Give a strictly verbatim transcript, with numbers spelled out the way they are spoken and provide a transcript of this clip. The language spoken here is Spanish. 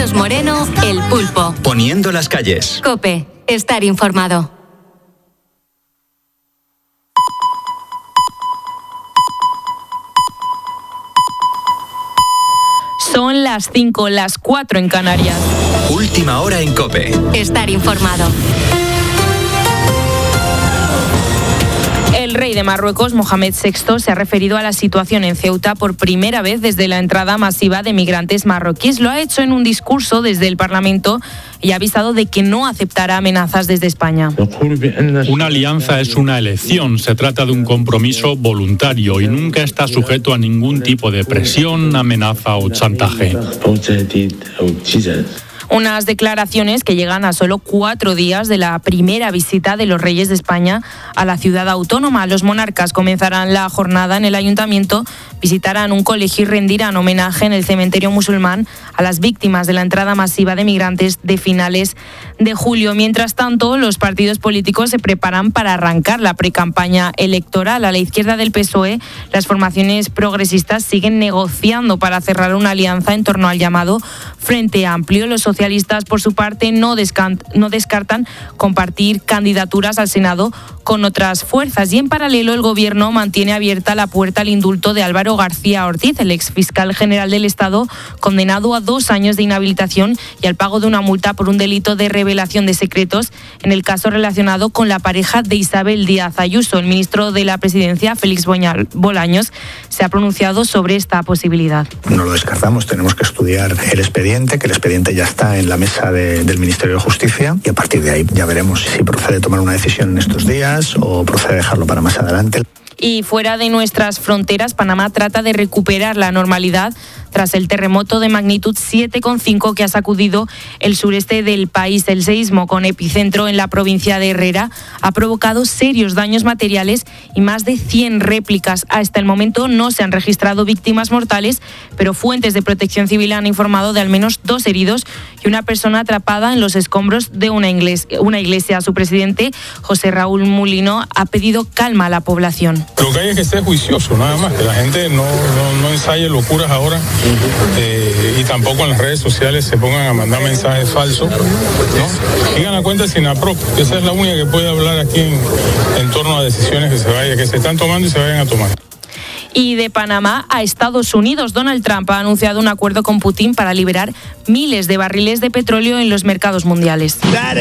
Carlos Moreno, El Pulpo. Poniendo las calles. COPE. Estar informado. Son las cinco, las cuatro en Canarias. Última hora en COPE. Estar informado. El rey de Marruecos, Mohamed sexto, se ha referido a la situación en Ceuta por primera vez desde la entrada masiva de migrantes marroquíes. Lo ha hecho en un discurso desde el Parlamento y ha avisado de que no aceptará amenazas desde España. Una alianza es una elección, se trata de un compromiso voluntario y nunca está sujeto a ningún tipo de presión, amenaza o chantaje. Unas declaraciones que llegan a solo cuatro días de la primera visita de los reyes de España a la ciudad autónoma. Los monarcas comenzarán la jornada en el ayuntamiento, visitarán un colegio y rendirán homenaje en el cementerio musulmán a las víctimas de la entrada masiva de migrantes de finales de julio. Mientras tanto, los partidos políticos se preparan para arrancar la precampaña electoral. A la izquierda del P S O E, las formaciones progresistas siguen negociando para cerrar una alianza en torno al llamado Frente Amplio. Los socialistas, por su parte, no, descant- no descartan compartir candidaturas al Senado con otras fuerzas. Y en paralelo, el Gobierno mantiene abierta la puerta al indulto de Álvaro García Ortiz, el exfiscal general del Estado, condenado a dos años de inhabilitación y al pago de una multa por un delito de revelación de secretos en el caso relacionado con la pareja de Isabel Díaz Ayuso. El ministro de la Presidencia, Félix Bolaños, se ha pronunciado sobre esta posibilidad. No lo descartamos, tenemos que estudiar el expediente, que el expediente ya está en la mesa de, del Ministerio de Justicia y a partir de ahí ya veremos si procede tomar una decisión en estos días o procede dejarlo para más adelante. Y fuera de nuestras fronteras, Panamá trata de recuperar la normalidad tras el terremoto de magnitud siete coma cinco que ha sacudido el sureste del país. El seísmo, con epicentro en la provincia de Herrera, ha provocado serios daños materiales y más de cien réplicas. Hasta el momento no se han registrado víctimas mortales, pero fuentes de Protección Civil han informado de al menos dos heridos y una persona atrapada en los escombros de una iglesia. Su presidente, José Raúl Mulino, ha pedido calma a la población. Lo que hay es que ser juicioso, nada más, que la gente no, no, no ensaye locuras ahora. Eh, y tampoco en las redes sociales se pongan a mandar mensajes falsos, ¿no? Sigan la cuenta SINAPROC, que esa es la única que puede hablar aquí en, en torno a decisiones que se vaya, que se están tomando y se vayan a tomar. Y de Panamá a Estados Unidos, Donald Trump ha anunciado un acuerdo con Putin para liberar miles de barriles de petróleo en los mercados mundiales.